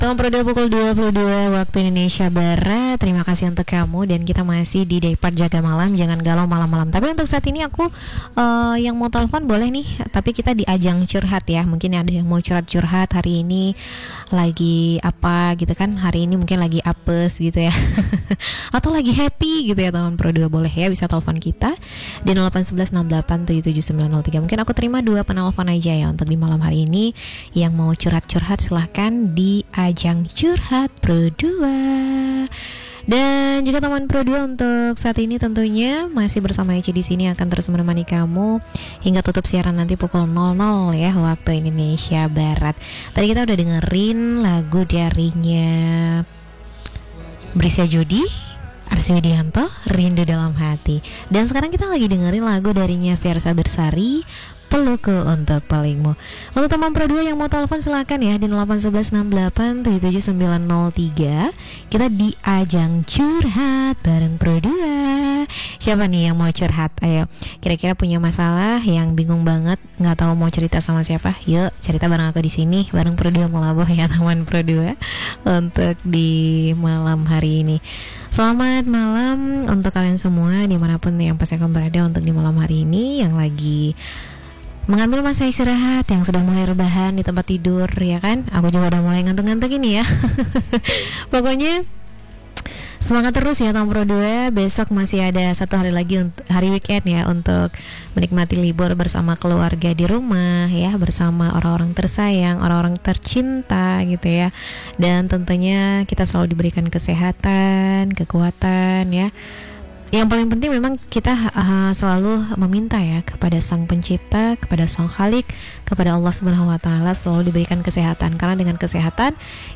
Tahun Prodo pukul 22 waktu Indonesia Barat. Terima kasih untuk kamu. Dan kita masih di Daypart Jaga Malam. Jangan galau malam-malam. Tapi untuk saat ini aku yang mau telepon boleh nih. Tapi kita di ajang curhat ya. Mungkin ada yang mau curhat-curhat hari ini lagi apa gitu kan. Hari ini mungkin lagi apes gitu ya. Atau lagi happy gitu ya tahun Prodo. Boleh ya, bisa telepon kita di 081168777903. Mungkin aku terima 2 penelpon aja ya untuk di malam hari ini. Yang mau curhat-curhat silahkan di ajang curhat Pro 2. Dan juga teman Pro 2 untuk saat ini tentunya masih bersama Eci di sini akan terus menemani kamu hingga tutup siaran nanti pukul 00 ya waktu Indonesia Barat. Tadi kita udah dengerin lagu darinya Brisya Jodi, Arsy Widianto, Rindu Dalam Hati. Dan sekarang kita lagi dengerin lagu darinya Fiersa Bersari, Pelukku Untuk Palingmu. Untuk teman Pro 2 yang mau telepon silakan ya di 081168777903. Kita di ajang curhat bareng Pro 2. Siapa nih yang mau curhat? Ayo, kira-kira punya masalah yang bingung banget, nggak tahu mau cerita sama siapa? Yuk, cerita bareng aku di sini bareng Pro 2 Melabuh ya teman Pro 2 untuk di malam hari ini. Selamat malam untuk kalian semua dimanapun yang pasti akan berada untuk di malam hari ini yang lagi mengambil masa istirahat, yang sudah mulai rebahan di tempat tidur ya kan. Aku juga udah mulai ngantuk-ngantuk ini ya. Pokoknya semangat terus ya Tom Pro 2. Besok masih ada 1 hari lagi hari weekend ya untuk menikmati libur bersama keluarga di rumah ya, bersama orang-orang tersayang, orang-orang tercinta gitu ya. Dan tentunya kita selalu diberikan kesehatan, kekuatan ya. Yang paling penting memang kita selalu meminta ya kepada Sang Pencipta, kepada Sang Khalik, kepada Allah Subhanahu wa taala selalu diberikan kesehatan, karena dengan kesehatan